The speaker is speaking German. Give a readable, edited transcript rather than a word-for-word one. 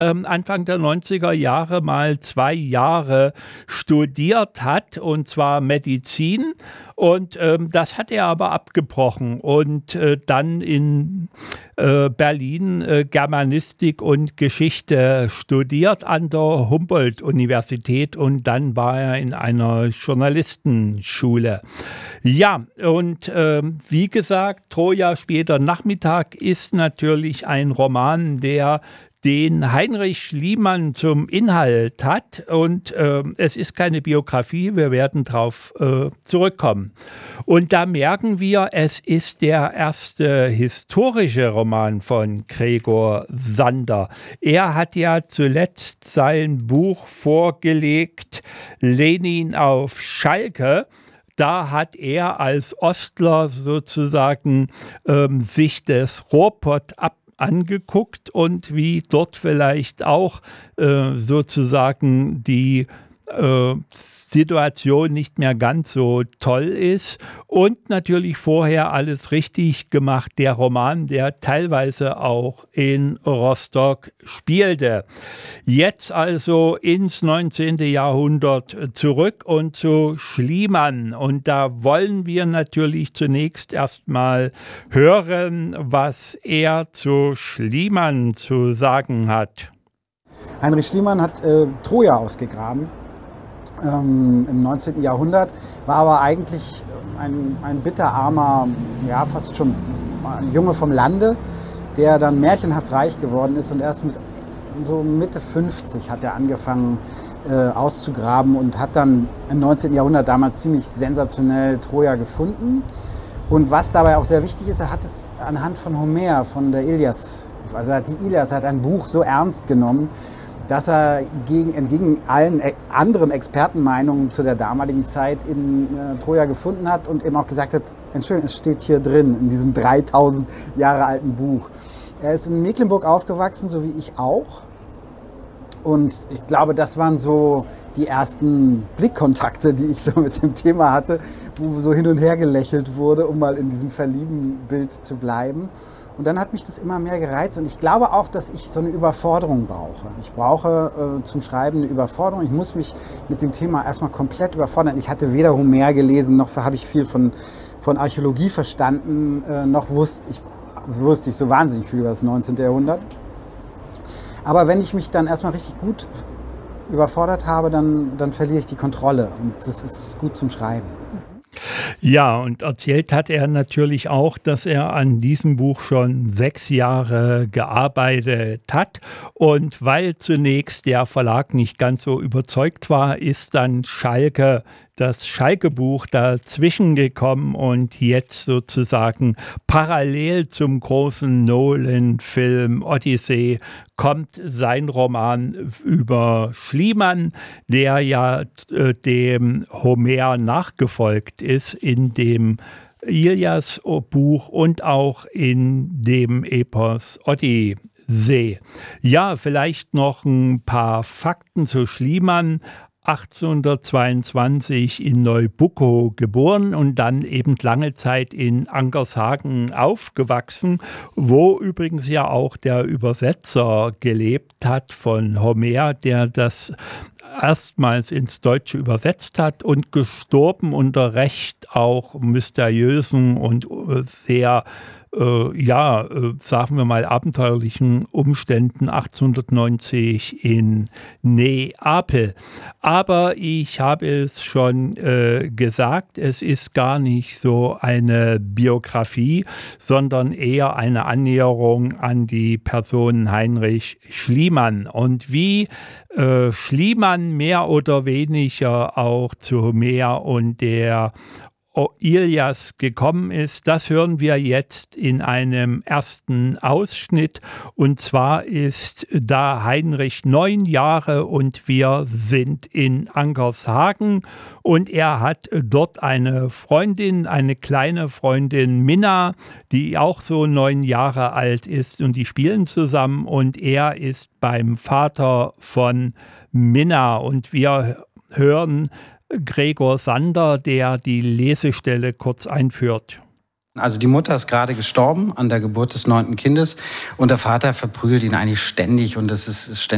Anfang der 90er Jahre mal 2 Jahre studiert hat, und zwar Medizin. Und das hat er aber abgebrochen und dann in Berlin Germanistik und Geschichte studiert an der Humboldt-Universität, und dann war er in einer Journalistenschule. Ja, und wie gesagt, Troja später Nachmittag ist natürlich ein Roman, der den Heinrich Schliemann zum Inhalt hat, und es ist keine Biografie, wir werden darauf zurückkommen. Und da merken wir, es ist der erste historische Roman von Gregor Sander. Er hat ja zuletzt sein Buch vorgelegt, Lenin auf Schalke. Da hat er als Ostler sozusagen sich das Ruhrpott angeguckt und wie dort vielleicht auch sozusagen die Situation nicht mehr ganz so toll ist, und natürlich vorher alles richtig gemacht. Der Roman, der teilweise auch in Rostock spielte. Jetzt also ins 19. Jahrhundert zurück und zu Schliemann. Und da wollen wir natürlich zunächst erstmal hören, was er zu Schliemann zu sagen hat. Heinrich Schliemann hat Troja ausgegraben im 19. Jahrhundert, war aber eigentlich ein bitterarmer, ja fast schon ein Junge vom Lande, der dann märchenhaft reich geworden ist, und erst mit so Mitte 50 hat er angefangen auszugraben und hat dann im 19. Jahrhundert damals ziemlich sensationell Troja gefunden. Und was dabei auch sehr wichtig ist, er hat es anhand von Homer, von der Ilias, also er hat ein Buch so ernst genommen, dass er entgegen allen anderen Expertenmeinungen zu der damaligen Zeit in Troja gefunden hat und eben auch gesagt hat, Entschuldigung, es steht hier drin, in diesem 3000 Jahre alten Buch. Er ist in Mecklenburg aufgewachsen, so wie ich auch. Und ich glaube, das waren so die ersten Blickkontakte, die ich so mit dem Thema hatte, wo so hin und her gelächelt wurde, um mal in diesem Verlieben-Bild zu bleiben. Und dann hat mich das immer mehr gereizt, und ich glaube auch, dass ich so eine Überforderung brauche. Ich brauche zum Schreiben eine Überforderung. Ich muss mich mit dem Thema erstmal komplett überfordern. Ich hatte weder Homer gelesen, noch habe ich viel von Archäologie verstanden, noch wusste ich so wahnsinnig viel über das 19. Jahrhundert. Aber wenn ich mich dann erstmal richtig gut überfordert habe, dann verliere ich die Kontrolle, und das ist gut zum Schreiben. Ja, und erzählt hat er natürlich auch, dass er an diesem Buch schon 6 Jahre gearbeitet hat. Und weil zunächst der Verlag nicht ganz so überzeugt war, ist dann das Schalke-Buch dazwischen gekommen, und jetzt sozusagen parallel zum großen Nolan-Film Odyssee kommt sein Roman über Schliemann, der ja dem Homer nachgefolgt ist in dem Ilias-Buch und auch in dem Epos Odyssee. Ja, vielleicht noch ein paar Fakten zu Schliemann. 1822 in Neubuckow geboren und dann eben lange Zeit in Angershagen aufgewachsen, wo übrigens ja auch der Übersetzer gelebt hat von Homer, der das erstmals ins Deutsche übersetzt hat, und gestorben unter recht auch mysteriösen und sehr sagen wir mal abenteuerlichen Umständen 1890 in Neapel. Aber ich habe es schon gesagt, es ist gar nicht so eine Biografie, sondern eher eine Annäherung an die Person Heinrich Schliemann. Und wie Schliemann mehr oder weniger auch zu Homer und der Ilias gekommen ist, das hören wir jetzt in einem ersten Ausschnitt. Und zwar ist da Heinrich 9 Jahre und wir sind in Angershagen, und er hat dort eine Freundin, eine kleine Freundin Minna, die auch so 9 Jahre alt ist, und die spielen zusammen, und er ist beim Vater von Minna, und wir hören Gregor Sander, der die Lesestelle kurz einführt. Also die Mutter ist gerade gestorben an der Geburt des 9. Kindes, und der Vater verprügelt ihn eigentlich ständig, und es ist ständig